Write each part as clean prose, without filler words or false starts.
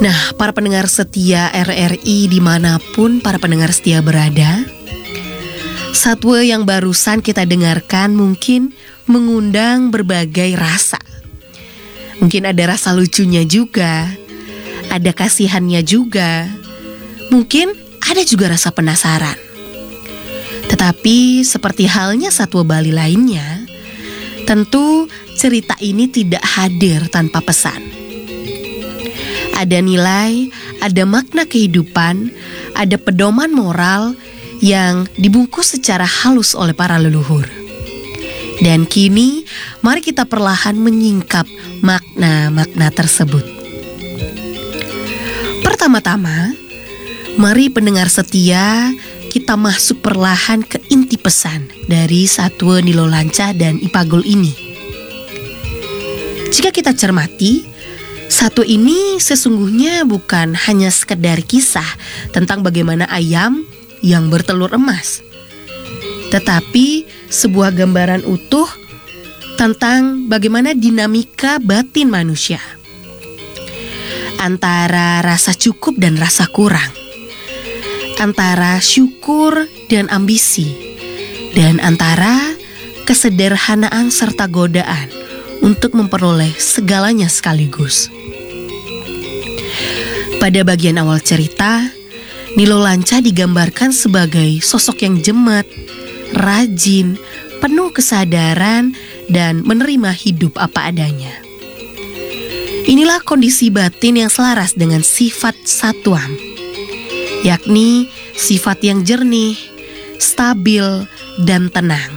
Nah, para pendengar setia RRI dimanapun para pendengar setia berada, satwa yang barusan kita dengarkan mungkin mengundang berbagai rasa. Mungkin ada rasa lucunya juga, ada kasihannya juga, mungkin ada juga rasa penasaran. Tetapi seperti halnya satwa Bali lainnya, tentu cerita ini tidak hadir tanpa pesan. Ada nilai, ada makna kehidupan, ada pedoman moral yang dibungkus secara halus oleh para leluhur. Dan kini, mari kita perlahan menyingkap makna-makna tersebut. Pertama-tama, mari pendengar setia, kita masuk perlahan ke inti pesan dari satwa Nilolanca dan Ipagul ini. Jika kita cermati, satwa ini sesungguhnya bukan hanya sekedar kisah tentang bagaimana ayam yang bertelur emas, tetapi sebuah gambaran utuh tentang bagaimana dinamika batin manusia antara rasa cukup dan rasa kurang, antara syukur dan ambisi, dan antara kesederhanaan serta godaan untuk memperoleh segalanya sekaligus. Pada bagian awal cerita, Nilolanca digambarkan sebagai sosok yang jembat, rajin, penuh kesadaran, dan menerima hidup apa adanya. Inilah kondisi batin yang selaras dengan sifat Satwam, yakni sifat yang jernih, stabil, dan tenang.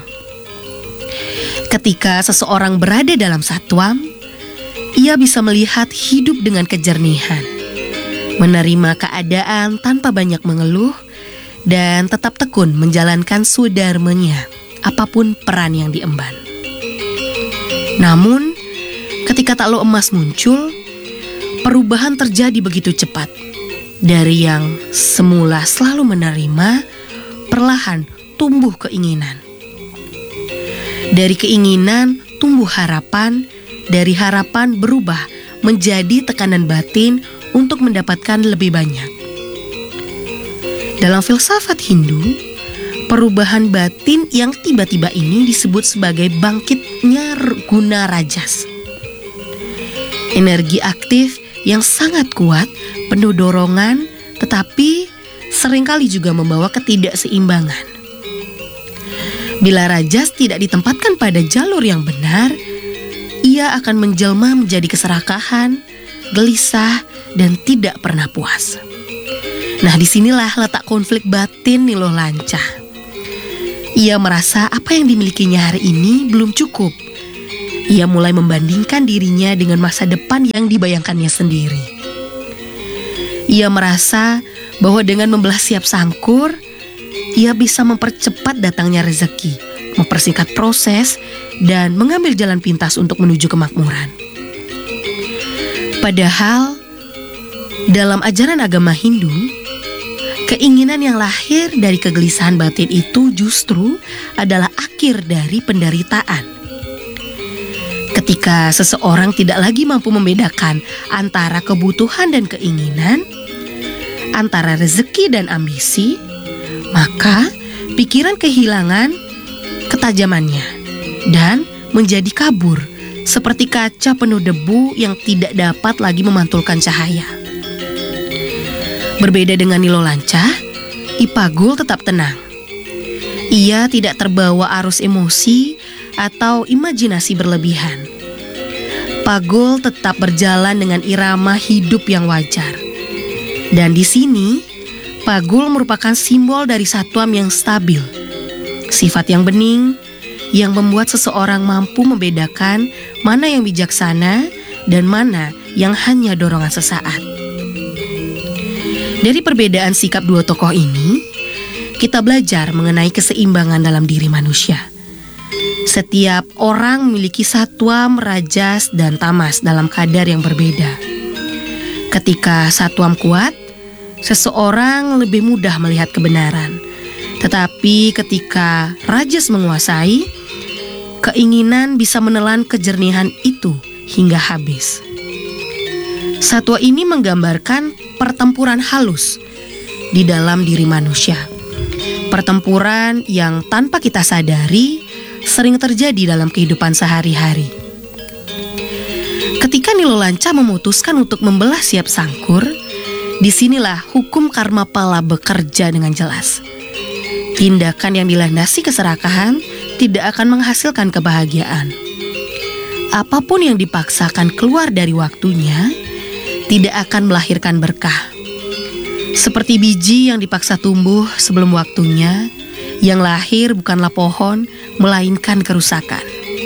Ketika seseorang berada dalam Satwam, ia bisa melihat hidup dengan kejernihan, menerima keadaan tanpa banyak mengeluh, dan tetap tekun menjalankan swadharmanya, apapun peran yang diemban. Namun, ketika Taklu Emas muncul, perubahan terjadi begitu cepat. Dari yang semula selalu menerima, perlahan tumbuh keinginan. Dari keinginan tumbuh harapan, dari harapan berubah menjadi tekanan batin untuk mendapatkan lebih banyak. Dalam filsafat Hindu, perubahan batin yang tiba-tiba ini disebut sebagai bangkitnya guna rajas. Energi aktif yang sangat kuat, penuh dorongan, tetapi seringkali juga membawa ketidakseimbangan. Bila rajas tidak ditempatkan pada jalur yang benar, ia akan menjelma menjadi keserakahan, gelisah, dan tidak pernah puas. Nah, disinilah letak konflik batin Nilolanca. Ia merasa apa yang dimilikinya hari ini belum cukup. Ia mulai membandingkan dirinya dengan masa depan yang dibayangkannya sendiri. Ia merasa bahwa dengan membelah siap sangkur, ia bisa mempercepat datangnya rezeki, mempersingkat proses, dan mengambil jalan pintas untuk menuju kemakmuran. Padahal, dalam ajaran agama Hindu, keinginan yang lahir dari kegelisahan batin itu justru adalah akhir dari penderitaan. Ketika seseorang tidak lagi mampu membedakan antara kebutuhan dan keinginan, antara rezeki dan ambisi, maka pikiran kehilangan ketajamannya dan menjadi kabur, seperti kaca penuh debu yang tidak dapat lagi memantulkan cahaya. Berbeda dengan Nilolanca, Ipagul tetap tenang. Ia tidak terbawa arus emosi atau imajinasi berlebihan. Pagul tetap berjalan dengan irama hidup yang wajar. Dan di sini, Pagul merupakan simbol dari Satwam yang stabil. Sifat yang bening, yang membuat seseorang mampu membedakan mana yang bijaksana dan mana yang hanya dorongan sesaat. Dari perbedaan sikap dua tokoh ini, kita belajar mengenai keseimbangan dalam diri manusia. Setiap orang memiliki Satwam, rajas, dan tamas dalam kadar yang berbeda. Ketika Satwam kuat, seseorang lebih mudah melihat kebenaran. Tetapi ketika rajas menguasai, keinginan bisa menelan kejernihan itu hingga habis. Satwa ini menggambarkan pertempuran halus di dalam diri manusia. Pertempuran yang tanpa kita sadari sering terjadi dalam kehidupan sehari-hari. Ketika Nilolanca memutuskan untuk membelah Siap Sangkur, disinilah hukum karma pala bekerja dengan jelas. Tindakan yang dilandasi keserakahan tidak akan menghasilkan kebahagiaan. Apapun yang dipaksakan keluar dari waktunya tidak akan melahirkan berkah. Seperti biji yang dipaksa tumbuh sebelum waktunya, yang lahir bukanlah pohon, melainkan kerusakan.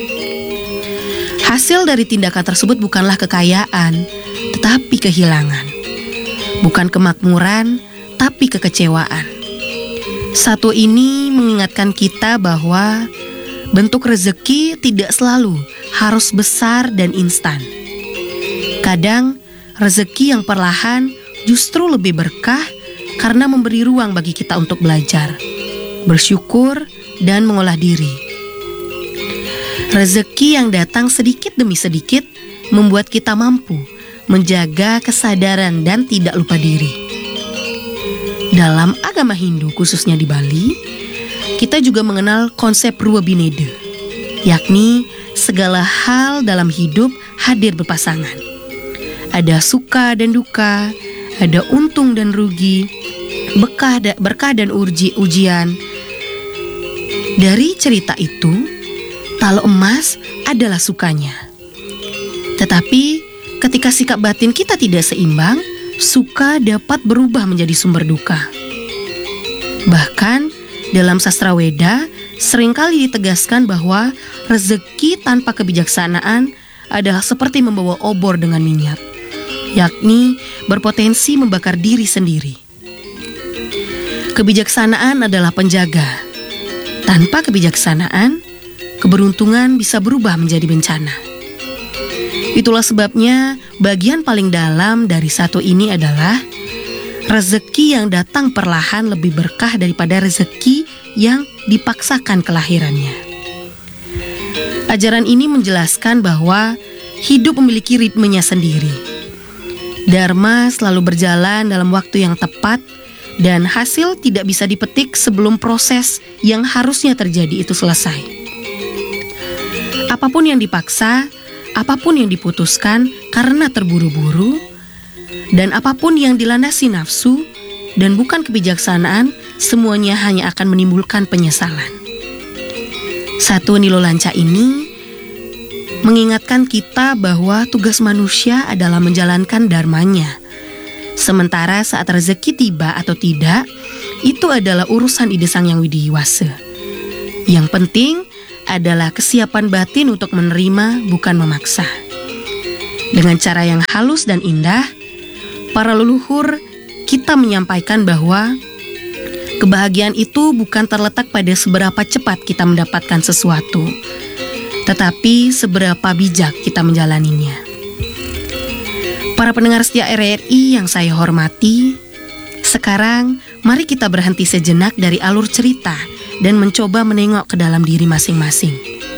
Hasil dari tindakan tersebut bukanlah kekayaan, tetapi kehilangan. Bukan kemakmuran, tapi kekecewaan. Satu ini mengingatkan kita bahwa bentuk rezeki tidak selalu harus besar dan instan. Kadang rezeki yang perlahan justru lebih berkah karena memberi ruang bagi kita untuk belajar, bersyukur, dan mengolah diri. Rezeki yang datang sedikit demi sedikit membuat kita mampu menjaga kesadaran dan tidak lupa diri. Dalam agama Hindu, khususnya di Bali, kita juga mengenal konsep Ruwa Bineda, yakni segala hal dalam hidup hadir berpasangan. Ada suka dan duka, ada untung dan rugi, berkah dan ujian. Dari cerita itu, talo emas adalah sukanya. Tetapi ketika sikap batin kita tidak seimbang, suka dapat berubah menjadi sumber duka. Bahkan dalam sastra Weda seringkali ditegaskan bahwa rezeki tanpa kebijaksanaan adalah seperti membawa obor dengan minyak, yakni berpotensi membakar diri sendiri. Kebijaksanaan adalah penjaga. Tanpa kebijaksanaan, keberuntungan bisa berubah menjadi bencana. Itulah sebabnya bagian paling dalam dari satu ini adalah rezeki yang datang perlahan lebih berkah daripada rezeki yang dipaksakan kelahirannya. Ajaran ini menjelaskan bahwa hidup memiliki ritmenya sendiri. Dharma selalu berjalan dalam waktu yang tepat dan hasil tidak bisa dipetik sebelum proses yang harusnya terjadi itu selesai. Apapun yang dipaksa, apapun yang diputuskan karena terburu-buru, dan apapun yang dilandasi nafsu dan bukan kebijaksanaan, semuanya hanya akan menimbulkan penyesalan. Satu Nilolanca ini mengingatkan kita bahwa tugas manusia adalah menjalankan dharmanya. Sementara saat rezeki tiba atau tidak, itu adalah urusan Ide Sang Hyang Widiwasa. Yang penting adalah kesiapan batin untuk menerima, bukan memaksa. Dengan cara yang halus dan indah, para leluhur kita menyampaikan bahwa kebahagiaan itu bukan terletak pada seberapa cepat kita mendapatkan sesuatu, tetapi seberapa bijak kita menjalaninya. Para pendengar setia RRI yang saya hormati, sekarang mari kita berhenti sejenak dari alur cerita dan mencoba menengok ke dalam diri masing-masing.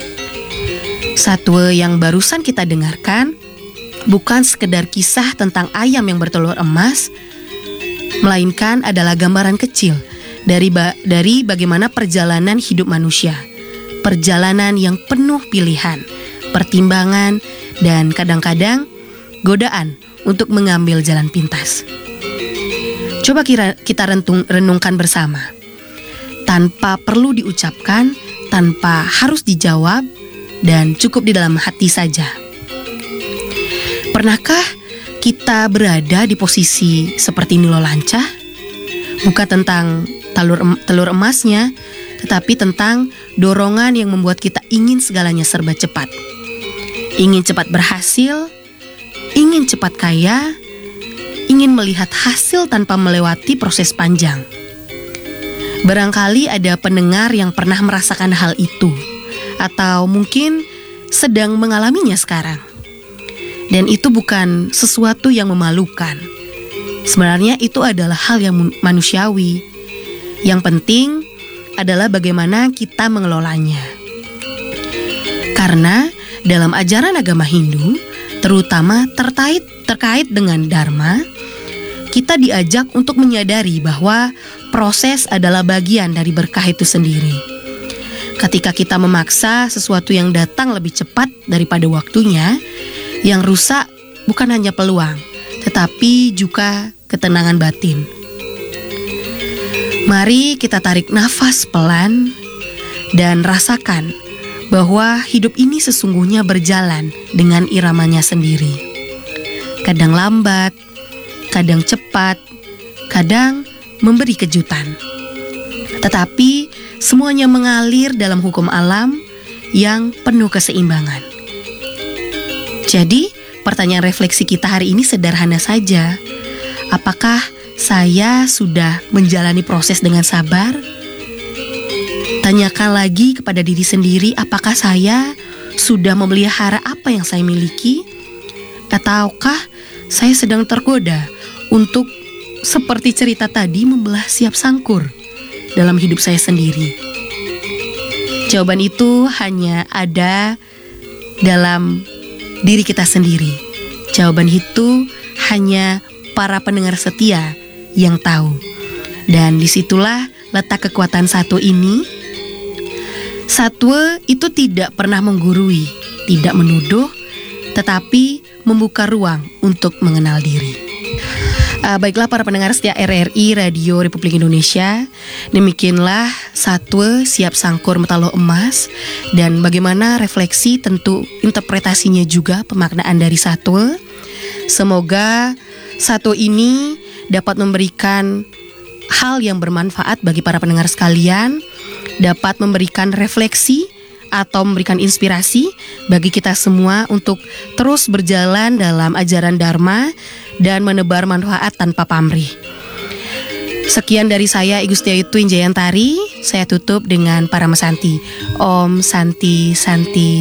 Satwa yang barusan kita dengarkan bukan sekedar kisah tentang ayam yang bertelur emas, melainkan adalah gambaran kecil dari bagaimana perjalanan hidup manusia. Perjalanan yang penuh pilihan, pertimbangan, dan kadang-kadang godaan untuk mengambil jalan pintas. Coba kita renungkan bersama. Tanpa perlu diucapkan, tanpa harus dijawab, dan cukup di dalam hati saja. Pernahkah kita berada di posisi seperti Nilolanca? Bukan tentang telur emasnya, tetapi tentang dorongan yang membuat kita ingin segalanya serba cepat. Ingin cepat berhasil, ingin cepat kaya, ingin melihat hasil tanpa melewati proses panjang. Barangkali ada pendengar yang pernah merasakan hal itu, atau mungkin sedang mengalaminya sekarang. Dan itu bukan sesuatu yang memalukan. Sebenarnya itu adalah hal yang manusiawi. Yang penting adalah bagaimana kita mengelolanya. Karena dalam ajaran agama Hindu, terutama terkait dengan dharma, kita diajak untuk menyadari bahwa proses adalah bagian dari berkah itu sendiri. Ketika kita memaksa sesuatu yang datang lebih cepat daripada waktunya, yang rusak bukan hanya peluang, tetapi juga ketenangan batin. Mari kita tarik nafas pelan dan rasakan bahwa hidup ini sesungguhnya berjalan dengan iramanya sendiri. Kadang lambat, kadang cepat, kadang memberi kejutan. Tetapi semuanya mengalir dalam hukum alam yang penuh keseimbangan. Jadi, pertanyaan refleksi kita hari ini sederhana saja. Apakah saya sudah menjalani proses dengan sabar? Tanyakan lagi kepada diri sendiri, apakah saya sudah memelihara apa yang saya miliki? Ataukah saya sedang tergoda untuk seperti cerita tadi membelah siap sangkur dalam hidup saya sendiri? Jawaban itu hanya ada dalam diri kita sendiri. Jawaban itu hanya para pendengar setia yang tahu. Dan disitulah letak kekuatan Satwa ini. Satwa itu tidak pernah menggurui, tidak menuduh, tetapi membuka ruang untuk mengenal diri. Baiklah para pendengar setia RRI Radio Republik Indonesia, demikianlah Satwa siap sangkur metalo emas, dan bagaimana refleksi tentu interpretasinya juga pemaknaan dari Satwa. Semoga Satwa ini dapat memberikan hal yang bermanfaat bagi para pendengar sekalian, dapat memberikan refleksi atau memberikan inspirasi bagi kita semua untuk terus berjalan dalam ajaran Dharma dan menebar manfaat tanpa pamrih. Sekian dari saya, Igu Setiayutu Injayantari. Saya tutup dengan Paramasanti. Om Santi Santi